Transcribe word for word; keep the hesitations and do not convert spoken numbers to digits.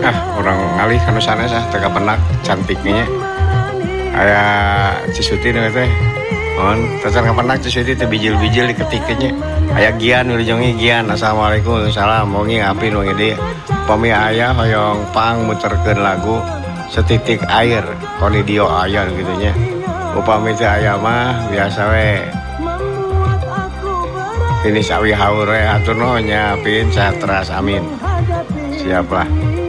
Ah, orang ngalih kanu sana sah teka penak cantiknya. Aya Cisuti nih teh. On, tekan kapenak Cisuti teh bijil-bijil diketiknya. Aya Gian wilujengnya Gian. Assalamualaikum, salam. Mau ngapin mau dia. Pami aya hoyong pang muterkeun lagu Setitik Air. Konidio aya gitu nya. Upami teh aya mah biasa we. Ini sawi haur we atur nuhun nya pin sehat teras amin. Siap lah.